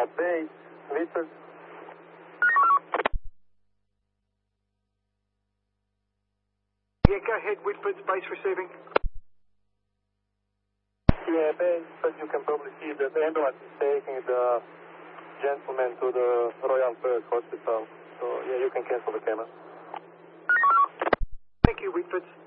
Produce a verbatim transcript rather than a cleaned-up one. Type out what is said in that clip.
base, Whitford. Yeah, go ahead, Whitford, base receiving. Yeah, base, but you can probably see that the ambulance is taking the gentleman to the Royal Perth Hospital. So, yeah, you can cancel the camera. Thank you, Whitford.